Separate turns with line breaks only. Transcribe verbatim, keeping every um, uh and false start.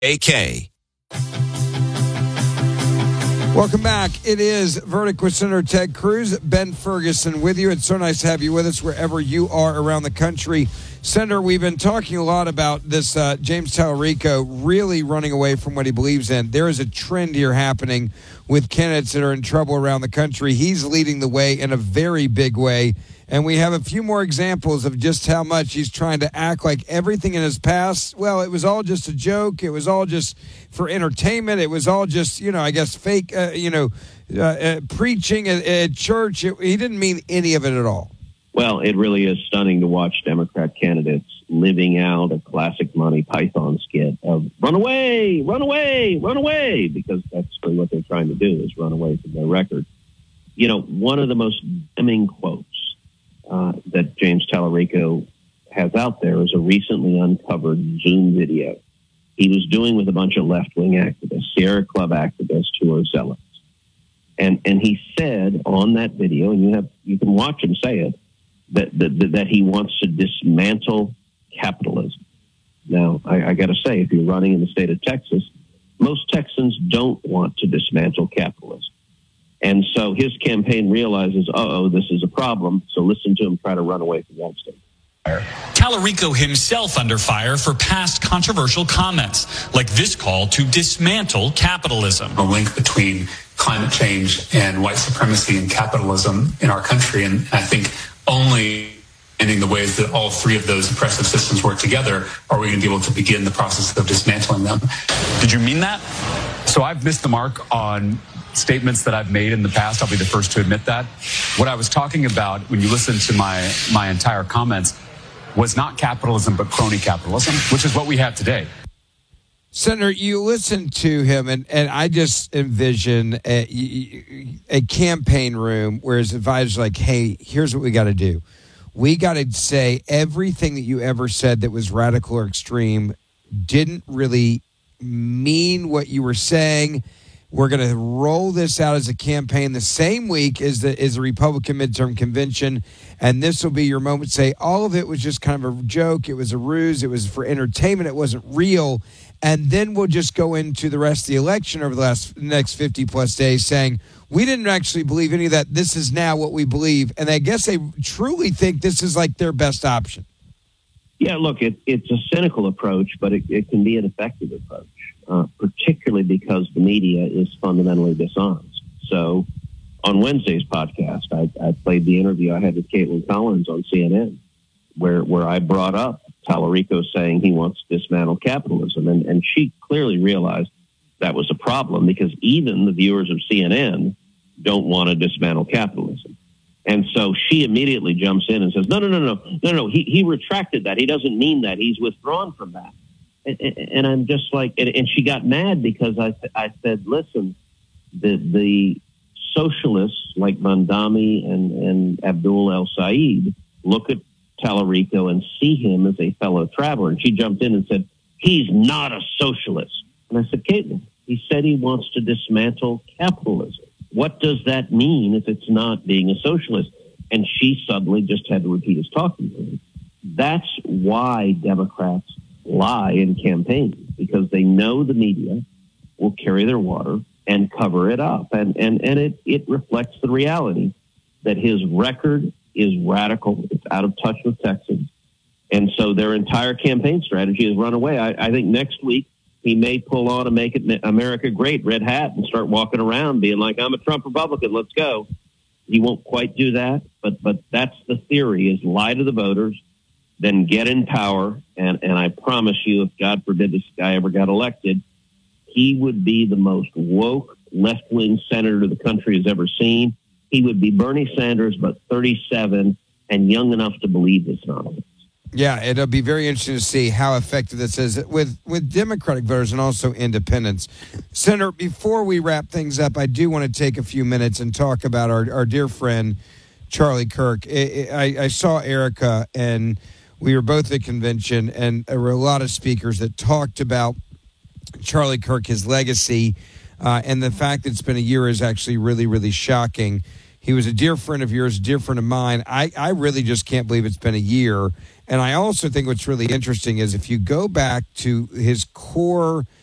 A K.
Welcome back. It is Verdict with Senator Ted Cruz. Ben Ferguson with you. It's so nice to have you with us wherever you are around the country. Senator, we've been talking a lot about this uh, James Tallarico really running away from what he believes in. There is a trend here happening with candidates that are in trouble around the country. He's leading the way in a very big way. And we have a few more examples of just how much he's trying to act like everything in his past, well, it was all just a joke. It was all just for entertainment. It was all just, you know, I guess fake, uh, you know, uh, uh, preaching at, at church. It, he didn't mean any of it at all.
Well, it really is stunning to watch Democrat candidates living out a classic Monty Python skit of run away, run away, run away, because that's really what they're trying to do is run away from their record. You know, one of the most damning quotes Uh, that James Tallarico has out there is a recently uncovered Zoom video he was doing with a bunch of left-wing activists, Sierra Club activists who are zealots. And and he said on that video, and you have you can watch him say it, that that, that he wants to dismantle capitalism. Now, I, I got to say, if you're running in the state of Texas, most Texans don't want to dismantle capitalism. And so his campaign realizes, uh-oh, this is a problem. So listen to him try to run away from Wall Street.
Tallarico himself under fire for past controversial comments, like this call to dismantle capitalism.
A link between climate change and white supremacy and capitalism in our country. And I think only in the ways that all three of those oppressive systems work together are we going to be able to begin the process of dismantling them.
Did you mean that?
So I've missed the mark on statements that I've made in the past. I'll be the first to admit that. What I was talking about when you listen to my my entire comments was not capitalism, but crony capitalism, which is what we have today.
Senator, you listen to him, and, and I just envision a, a campaign room where his advisors are like, hey, here's what we got to do. We got to say everything that you ever said that was radical or extreme didn't really mean what you were saying. We're going to roll this out as a campaign the same week as the, as the Republican midterm convention, and this will be your moment. Say all of it was just kind of a joke. It was a ruse. It was for entertainment. It wasn't real. And then we'll just go into the rest of the election over the last next fifty-plus days saying, we didn't actually believe any of that. This is now what we believe. And I guess they truly think this is like their best option.
Yeah, look, it, it's a cynical approach, but it, it can be an effective approach. Uh, particularly because the media is fundamentally dishonest. So on Wednesday's podcast, I, I played the interview I had with Caitlin Collins on C N N, where, where I brought up Tallarico saying he wants to dismantle capitalism. And, and she clearly realized that was a problem because even the viewers of C N N don't want to dismantle capitalism. And so she immediately jumps in and says, no, no, no, no, no, no, he, he retracted that. He doesn't mean that. He's withdrawn from that. And, and I'm just like, and, and she got mad because I, I said, listen, the the socialists like Mandami and, and Abdul El Said look at Tallarico and see him as a fellow traveler. And she jumped in and said, he's not a socialist. And I said, Caitlin, he said he wants to dismantle capitalism. What does that mean if it's not being a socialist? And she suddenly just had to repeat his talking point. That's why Democrats lie in campaigns, because they know the media will carry their water and cover it up. And, and, and it, it reflects the reality that his record is radical. It's out of touch with Texans. And so their entire campaign strategy is run away. I, I think next week he may pull on a Make It America Great red hat and start walking around being like, I'm a Trump Republican, let's go. He won't quite do that, but but that's the theory, is lie to the voters, then get in power. And, and I promise you, if God forbid this guy ever got elected, he would be the most woke left-wing senator the country has ever seen. He would be Bernie Sanders, but thirty-seven and young enough to believe this nonsense.
Yeah, it'll be very interesting to see how effective this is with, with Democratic voters and also independents. Senator, before we wrap things up, I do want to take a few minutes and talk about our, our dear friend, Charlie Kirk. I, I, I saw Erica, and we were both at the convention, and there were a lot of speakers that talked about Charlie Kirk, his legacy, uh, and the fact that it's been a year is actually really, really shocking. He was a dear friend of yours, a dear friend of mine. I, I really just can't believe it's been a year. And I also think what's really interesting is if you go back to his core